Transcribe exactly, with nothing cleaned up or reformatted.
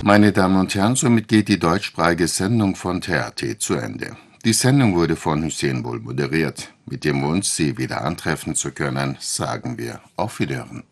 Meine Damen und Herren, somit geht die deutschsprachige Sendung von T R T zu Ende. Die Sendung wurde von Hüseyin Bul moderiert. Mit dem Wunsch, Sie wieder antreffen zu können, sagen wir auf Wiederhören.